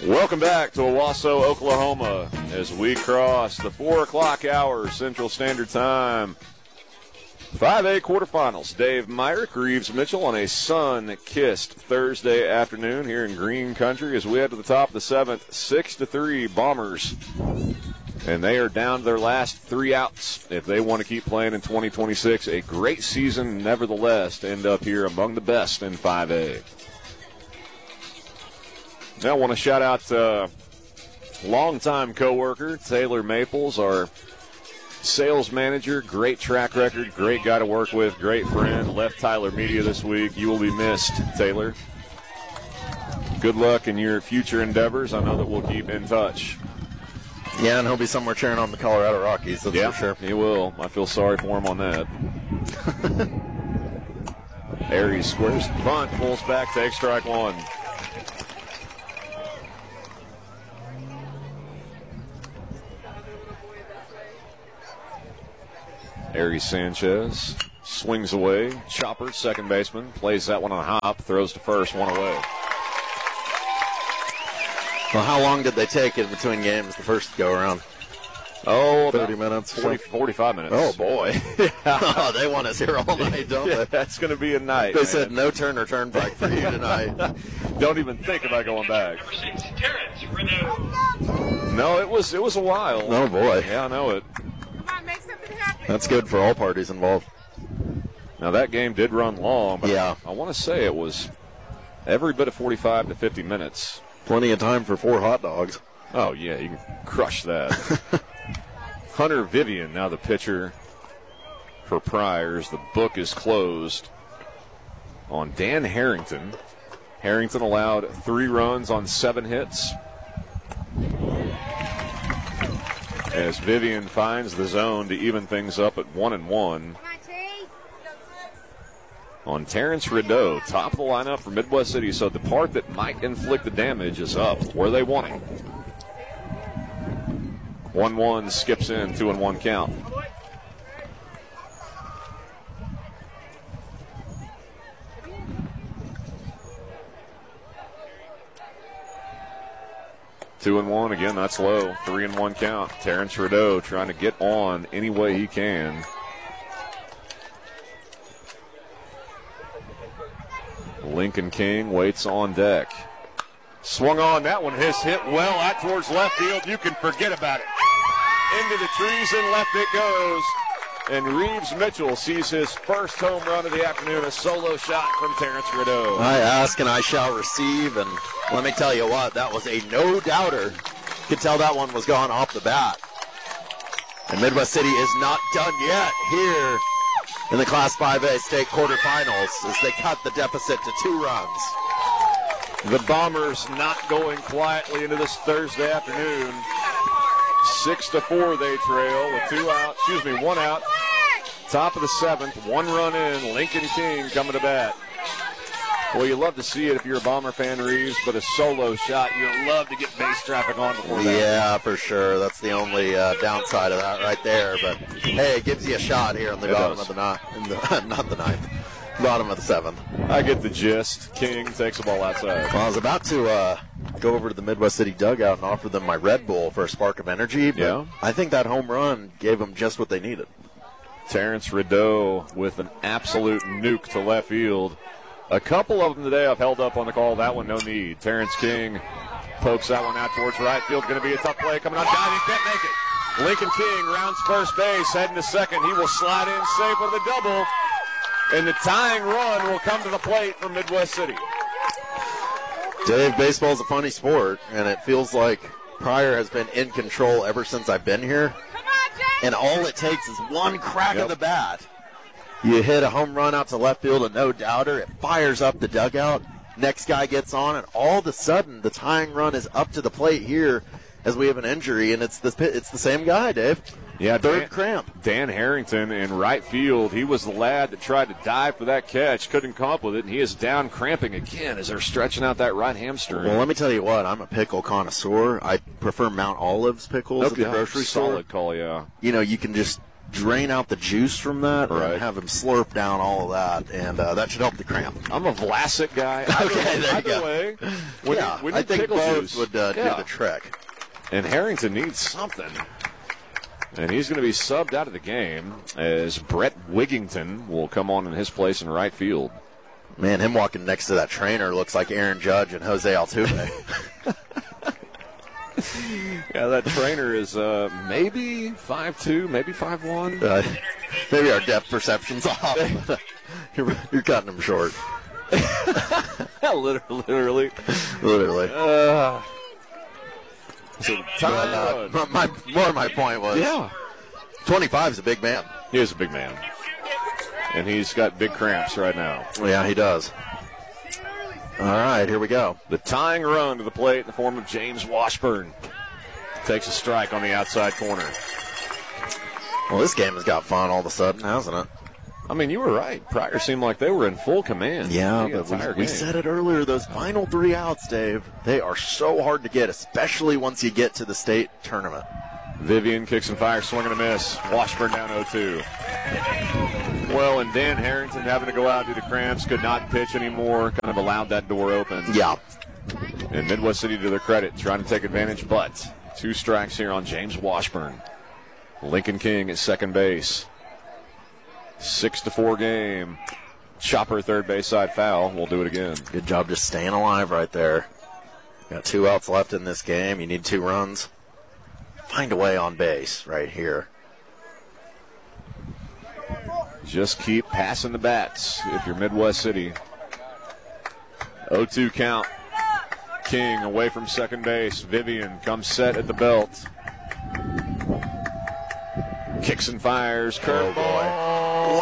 Welcome back to Owasso, Oklahoma, as we cross the 4 o'clock hour Central Standard Time. 5A quarterfinals. Dave Myrick, Reeves Mitchell on a sun-kissed Thursday afternoon here in Green Country as we head to the top of the 7th, 6-3 Bombers. And they are down to their last 3 outs if they want to keep playing in 2026. A great season, nevertheless, to end up here among the best in 5A. Now I want to shout out longtime co-worker Taylor Maples, our sales manager. Great track record, great guy to work with, great friend. Left Tyler Media this week. You will be missed, Taylor. Good luck in your future endeavors. I know that we'll keep in touch. Yeah, and he'll be somewhere cheering on the Colorado Rockies, that's for sure. He will. I feel sorry for him on that. Aries squares bunt, pulls back, takes strike one. Aries Sanchez swings away. Chopper, second baseman, plays that one on a hop, throws to first, one away. Well, how long did they take in between games the first go-around? Oh, 30 minutes. 45 minutes. Oh, boy. Oh, they want us here all night, don't they? That's going to be a night. They said no turn or turn back for you tonight. Don't even think about going back. Number 6, Terrence Renaud. No, it was a while. Oh, boy. Yeah, I know it. Come on, make something happen. That's good for all parties involved. Now, that game did run long, but yeah. I want to say it was every bit of 45 to 50 minutes. Plenty of time for 4 hot dogs. Oh, yeah, you can crush that. Hunter Vivian, now the pitcher for Priors. The book is closed on Dan Harrington. Harrington allowed 3 runs on 7 hits. As Vivian finds the zone to even things up at 1-1. On Terrence Rideau, top of the lineup for Midwest City. So the part that might inflict the damage is up where they want him. 1-1 skips in, 2-1 count. Two and one again. That's low. 3-1 count. Terrence Rideau trying to get on any way he can. Lincoln King waits on deck. Swung on that one. His hit well out towards left field. You can forget about it. Into the trees and left it goes. And Reeves Mitchell sees his first home run of the afternoon, a solo shot from Terrence Rideau. I ask and I shall receive, and let me tell you what, that was a no-doubter. You could tell that one was gone off the bat. And Midwest City is not done yet here in the Class 5A state quarterfinals as they cut the deficit to 2 runs. The Bombers not going quietly into this Thursday afternoon. 6-4 they trail with 1 out. Top of the 7th, 1 run in. Lincoln King coming to bat. Well, you love to see it if you're a Bomber fan, Reeves, but a solo shot, you love to get base traffic on before that. Yeah, for sure. That's the only downside of that right there. But, hey, it gives you a shot here in the bottom of the not the 9th. Bottom of the 7th. I get the gist. King takes the ball outside. Well, I was about to go over to the Midwest City dugout and offer them my Red Bull for a spark of energy, but I think that home run gave them just what they needed. Terrence Rideau with an absolute nuke to left field. A couple of them today I've held up on the call. That one, no need. Terrence King pokes that one out towards right field. Going to be a tough play coming on down. He can't make it. Lincoln King rounds first base, heading to second. He will slide in safe with a double. And the tying run will come to the plate from Midwest City. Dave, baseball's a funny sport, and it feels like Pryor has been in control ever since I've been here. And all it takes is one crack of the bat. You hit a home run out to left field, a no-doubter. It fires up the dugout. Next guy gets on, and all of a sudden, the tying run is up to the plate here as we have an injury, and it's the same guy, Dave. Yeah, third cramp. Dan Harrington in right field. He was the lad that tried to dive for that catch, couldn't come up with it, and he is down cramping again as they're stretching out that right hamstring. Well, let me tell you what, I'm a pickle connoisseur. I prefer Mount Olive's pickles at the grocery store. Solid call, yeah. You know, you can just drain out the juice from that Right. and have him slurp down all of that, and that should help the cramp. I'm a Vlasic guy. Okay, there you Either go. way, we need I think pickle both juice. would do the trick. And Harrington needs something. And he's going to be subbed out of the game as Brett Wigington will come on in his place in right field. Man, him walking next to that trainer looks like Aaron Judge and Jose Altuve. Yeah, that trainer is maybe 5'2", maybe 5'1". Maybe our depth perception's off. You're cutting him short. Literally. Literally. So time More my point was, 25 is a big man. He is a big man. And he's got big cramps right now. Yeah, he does. All right, here we go. The tying run to the plate in the form of James Washburn. Takes a strike on the outside corner. Well, this game has got fun all of a sudden, hasn't it? I mean, you were right. Pryor seemed like they were in full command. Yeah, the but entire we game. said it earlier, those final 3 outs, Dave, they are so hard to get, especially once you get to the state tournament. Vivian kicks and fires, swing and a miss. Washburn down 0-2. Well, and Dan Harrington having to go out due to cramps, could not pitch anymore, kind of allowed that door open. Yeah. And Midwest City, to their credit, trying to take advantage, but 2 strikes here on James Washburn. Lincoln King at second base. 6-4 game. Chopper third base side foul. We'll do it again. Good job just staying alive right there. Got 2 outs left in this game. You need 2 runs. Find a way on base right here. Just keep passing the bats if you're Midwest City. 0-2 count. King away from second base. Vivian comes set at the belt. Kicks and fires. Curveball.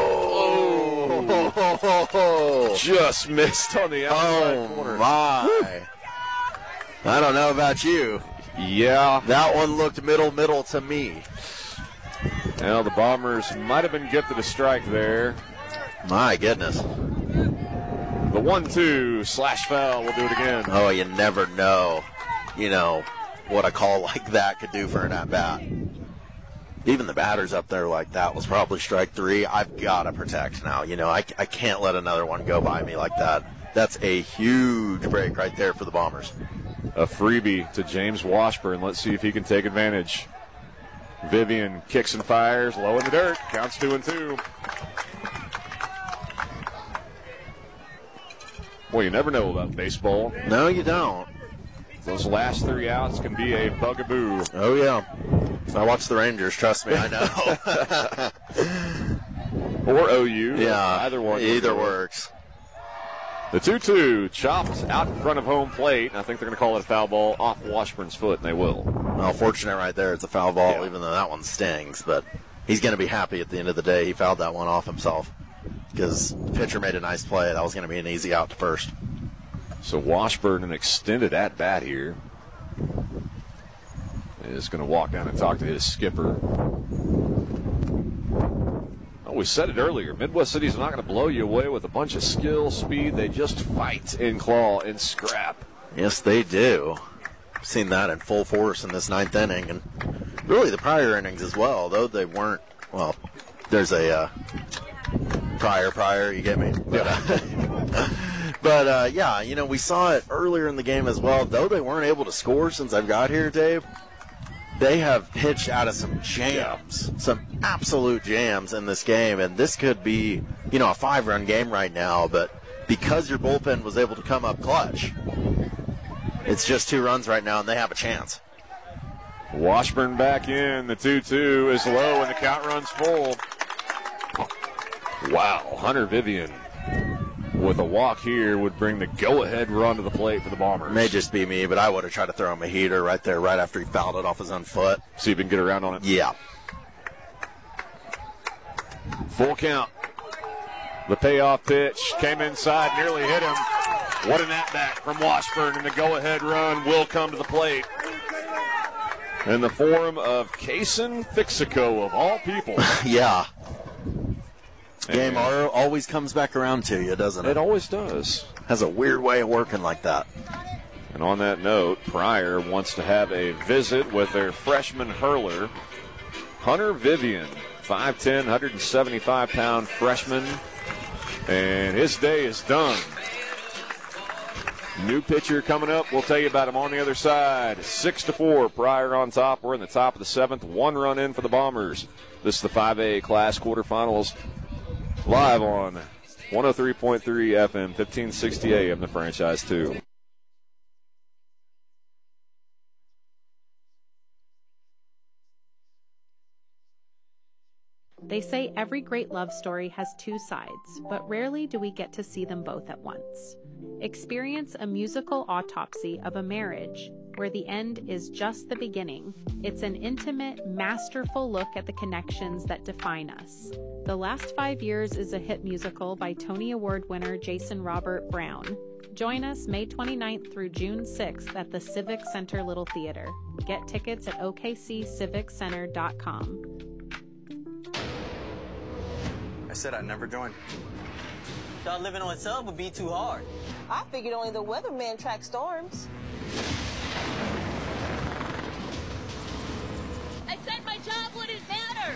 Whoa! Just missed on the outside Oh, corner. my. I don't know about you. Yeah. That one looked middle to me. Well, the Bombers might have been gifted a strike there. My goodness. The 1-2 slash foul. We'll do it again. Oh, you never know, what a call like that could do for an at-bat. Even the batters up there like that was probably strike 3. I've got to protect now. I can't let another one go by me like that. That's a huge break right there for the Bombers. A freebie to James Washburn. Let's see if he can take advantage. Vivian kicks and fires. Low in the dirt. Counts 2-2. Well, you never know about baseball. No, you don't. Those last 3 outs can be a bugaboo. Oh, yeah. I watch the Rangers, trust me, I know. Or OU. Yeah, Either one. Either works. The 2-2 chopped out in front of home plate. I think they're going to call it a foul ball off Washburn's foot, and they will. Well, fortunate right there. It's a foul ball, Yeah. even though that one stings. But he's going to be happy at the end of the day. He fouled that one off himself because the pitcher made a nice play. That was going to be an easy out to first. So Washburn, an extended at-bat here, is going to walk down and talk to his skipper. Oh, we said it earlier. Midwest City's not going to blow you away with a bunch of skill, speed. They just fight and claw and scrap. Yes, they do. I've seen that in full force in this 9th inning, and really the prior innings as well, though they weren't, well, there's a prior, you get me? But yeah, we saw it earlier in the game as well. Though they weren't able to score since I've got here, Dave, they have pitched out of some jams, some absolute jams in this game, and this could be, a 5-run game right now, but because your bullpen was able to come up clutch, it's just 2 runs right now, and they have a chance. Washburn back in. The 2-2 is low, and the count runs full. Wow, Hunter Vivian with a walk here would bring the go-ahead run to the plate for the Bombers. May just be me, but I would have tried to throw him a heater right there, right after he fouled it off his own foot. See if he can get around on it. Yeah. Full count. The payoff pitch came inside, nearly hit him. What an at-bat from Washburn, and the go-ahead run will come to the plate. In the form of Kaysen Fixico, of all people. Yeah. Game always comes back around to you, doesn't it? It always does. Has a weird way of working like that. And on that note, Pryor wants to have a visit with their freshman hurler, Hunter Vivian. 5'10", 175-pound freshman. And his day is done. New pitcher coming up. We'll tell you about him on the other side. 6-4, Pryor on top. We're in the top of the 7th. 1 run in for the Bombers. This is the 5A Class quarterfinals live on 103.3 FM, 1560 AM, the Franchise 2. They say every great love story has 2 sides, but rarely do we get to see them both at once. Experience a musical autopsy of a marriage where the end is just the beginning. It's an intimate, masterful look at the connections that define us. The Last 5 Years is a hit musical by Tony Award winner Jason Robert Brown. Join us May 29th through June 6th at the Civic Center Little Theater. Get tickets at okcciviccenter.com. I said I'd never join. Thought living on sub would be too hard. I figured only the weatherman track storms. I said my job wouldn't matter.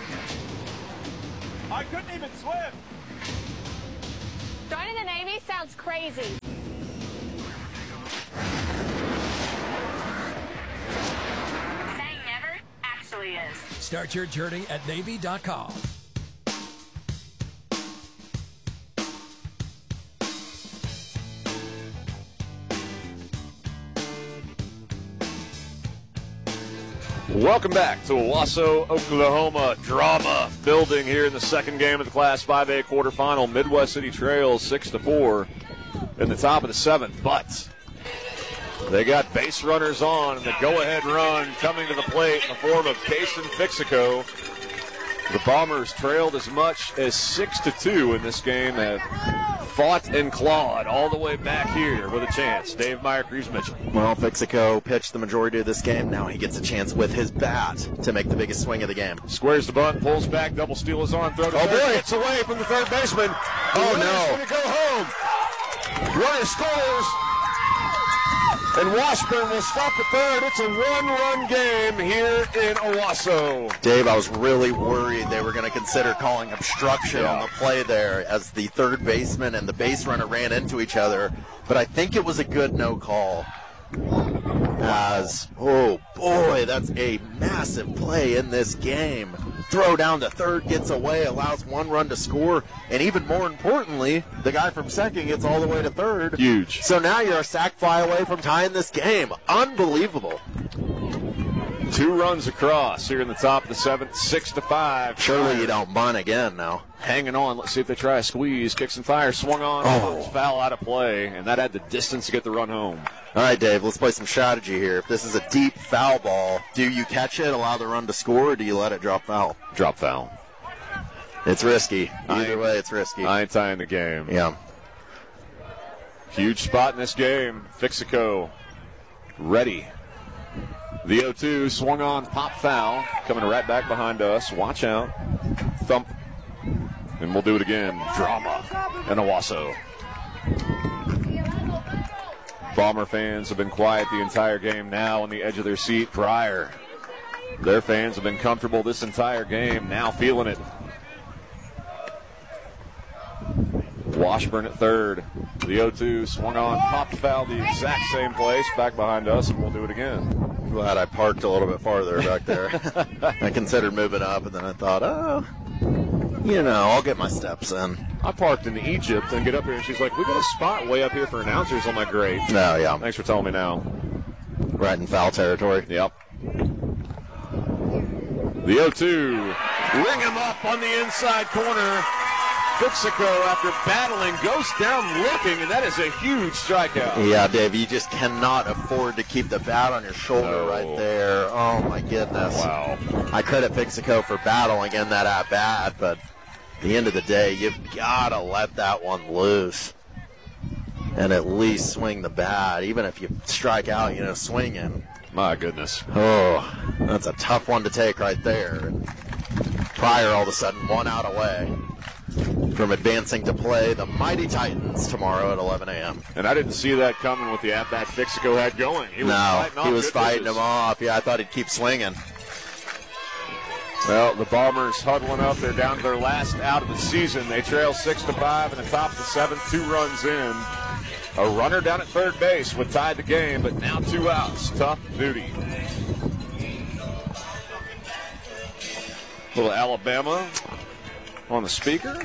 I couldn't even swim. Joining the Navy sounds crazy. Saying never actually is. Start your journey at Navy.com. Welcome back to Owasso, Oklahoma. Drama building here in the second game of the Class 5A quarterfinal. Midwest City trails 6-4 in the top of the 7th, but they got base runners on, and the go-ahead run coming to the plate in the form of Kason Fixico. The Bombers trailed as much as 6-2 in this game, have fought and clawed all the way back here with a chance. Dave Meyer, Reeves Mitchell. Well, Fixico pitched the majority of this game. Now he gets a chance with his bat to make the biggest swing of the game. Squares the bunt, pulls back, double steal is on, throw to third. Boy. Gets away from the third baseman. Oh, no. Going to go home. Runner scores. And Washburn will stop at third. It's a one-run game here in Owasso. Dave, I was really worried they were going to consider calling obstruction on the play there as the third baseman and the base runner ran into each other. But I think it was a good no call. As, oh boy, that's a massive play in this game. Throw down to third, gets away, allows 1 run to score, and even more importantly, the guy from second gets all the way to third. Huge. So now you're a sac fly away from tying this game. Unbelievable. 2 runs across here in the top of the 7th, 6-5. Surely you don't bunt again now. Hanging on. Let's see if they try a squeeze. Kicks and fire. Swung on. Foul out of play. And that had the distance to get the run home. All right, Dave, let's play some strategy here. If this is a deep foul ball, do you catch it, allow the run to score, or do you let it drop foul? Drop foul. It's risky. Either way, it's risky. I ain't tying the game. Yeah. Huge spot in this game. Fixico ready. The 0-2 swung on, pop foul. Coming right back behind us. Watch out. Thump. And we'll do it again. Drama in Owasso. Bomber fans have been quiet the entire game, now on the edge of their seat. Pryor. Their fans have been comfortable this entire game, now feeling it. Washburn at third. The 0-2 swung on, popped foul, the exact same place, back behind us, and we'll do it again. Glad I parked a little bit farther back there. I considered moving up, and then I thought, I'll get my steps in. I parked in Egypt and get up here, and she's like, we got a spot way up here for announcers. I'm like, great. No, yeah. Thanks for telling me now. Right in foul territory. Yep. The 0-2. Ring him up on the inside corner. Fixico, after battling, goes down looking, and that is a huge strikeout. Yeah, Dave, you just cannot afford to keep the bat on your shoulder right there. Oh, my goodness. Wow. I credit Fixico for battling in that at-bat, but at the end of the day, you've got to let that one loose and at least swing the bat, even if you strike out, swinging. My goodness. Oh, that's a tough one to take right there. Pryor all of a sudden 1 out away from advancing to play the Mighty Titans tomorrow at 11 a.m. And I didn't see that coming with the at-bat Fixico had going. He was fighting him off. Yeah, I thought he'd keep swinging. Well, the Bombers huddling up. They're down to their last out of the season. They trail 6-5 in the top of the seventh, 2 runs in. A runner down at third base would tie the game, but now 2 outs. Tough duty. Little Alabama on the speaker.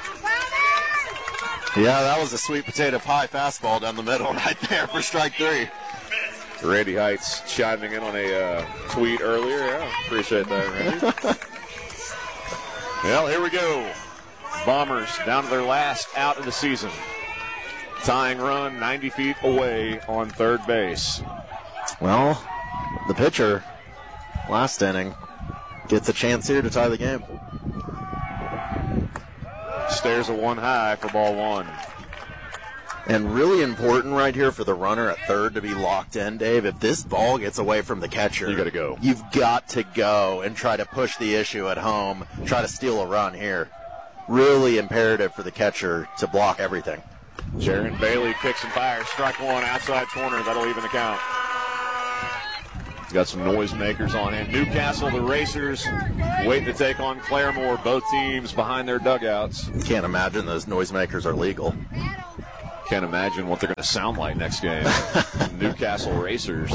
Yeah, that was a sweet potato pie fastball down the middle right there for strike 3. Randy Heights chiming in on a tweet earlier. Yeah, appreciate that, Randy. Well, here we go. Bombers down to their last out of the season. Tying run 90 feet away on third base. Well, the pitcher, last inning, gets a chance here to tie the game. Stares a 1 high for ball 1. And really important right here for the runner at third to be locked in, Dave. If this ball gets away from the catcher, you got to go. You've got to go and try to push the issue at home, try to steal a run here. Really imperative for the catcher to block everything. Jaron Bailey kicks and fires. Strike 1, outside corner. That'll even the count. He's got some noisemakers on hand. Newcastle, the Racers, waiting to take on Claremore. Both teams behind their dugouts. Can't imagine those noisemakers are legal. Can't imagine what they're going to sound like next game. Newcastle Racers.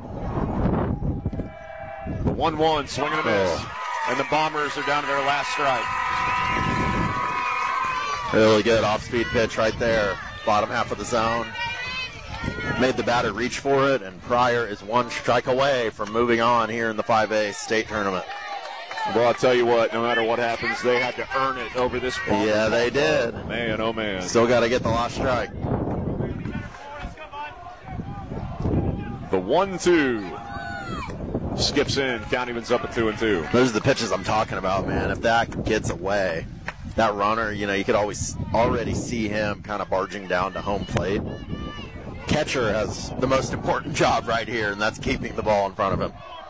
1-1, swing and a miss. And the Bombers are down to their last strike. Really good off-speed pitch right there. Bottom half of the zone. Made the batter reach for it, and Pryor is 1 strike away from moving on here in the 5A state tournament. Well, I'll tell you what, no matter what happens, they had to earn it over this ball. Yeah, they did. Man, oh man. Still got to get the last strike. The 1-2 skips in. Count evens up at 2-2. Those are the pitches I'm talking about, man. If that gets away, that runner, you could always already see him kind of barging down to home plate. Catcher has the most important job right here, and that's keeping the ball in front of him.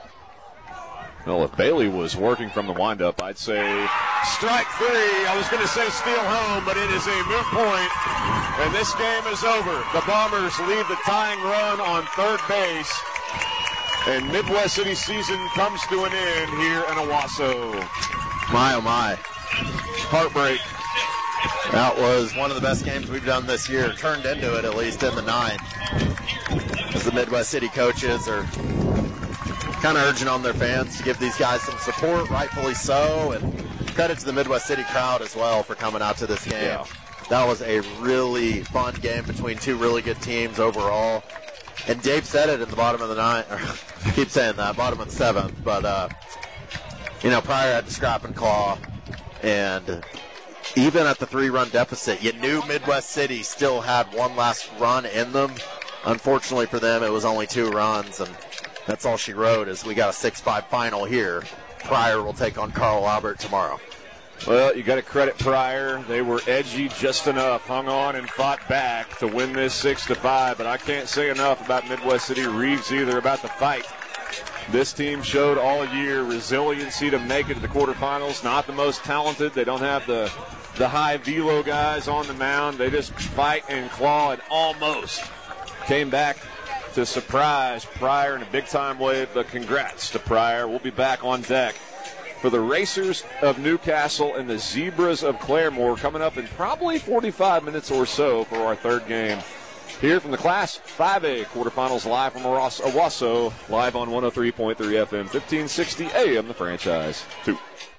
Well, if Bailey was working from the windup, I'd say strike 3. I was going to say steal home, but it is a moot point, and this game is over. The Bombers leave the tying run on third base, and Midwest City season comes to an end here in Owasso. My, oh my. Heartbreak. That was one of the best games we've done this year. Turned into it, at least in the 9th. As the Midwest City coaches are kind of urging on their fans to give these guys some support, rightfully so, and credit to the Midwest City crowd as well for coming out to this game. Yeah. That was a really fun game between 2 really good teams overall. And Dave said it in the bottom of the 9th, I keep saying that, bottom of the 7th, but, Pryor had to scrap and claw, and even at the 3-run deficit, you knew Midwest City still had one last run in them. Unfortunately for them, it was only 2 runs, and that's all she wrote is we got a 6-5 final here. Pryor will take on Carl Albert tomorrow. Well, you got to credit Pryor. They were edgy just enough, hung on and fought back to win this 6-5, but I can't say enough about Midwest City Reeves either, about the fight. This team showed all year resiliency to make it to the quarterfinals. Not the most talented. They don't have the high velo guys on the mound. They just fight and claw and almost came back to surprise Pryor in a big-time way. But congrats to Pryor. We'll be back on deck for the Racers of Newcastle and the Zebras of Claremore coming up in probably 45 minutes or so for our third game. Here from the Class 5A quarterfinals, live from Owasso, live on 103.3 FM, 1560 AM, The Franchise 2.